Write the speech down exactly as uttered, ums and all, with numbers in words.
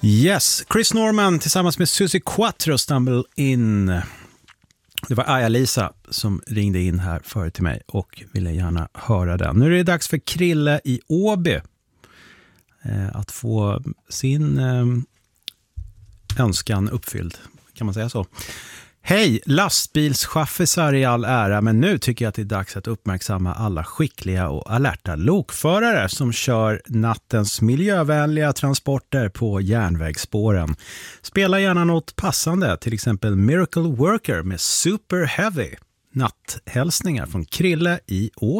Yes, Chris Norman tillsammans med Susie Quattro, Stumble In. Det var Aja-Lisa som ringde in här före till mig och ville gärna höra den. Nu är det dags för Krille i Åby eh, att få sin eh, önskan uppfylld, kan man säga så. Hej, lastbilschaffisar i all ära, men nu tycker jag att det är dags att uppmärksamma alla skickliga och alerta lokförare som kör nattens miljövänliga transporter på järnvägsspåren. Spela gärna något passande, till exempel Miracle Worker med Super Heavy. Natthälsningar från Krille i Åby.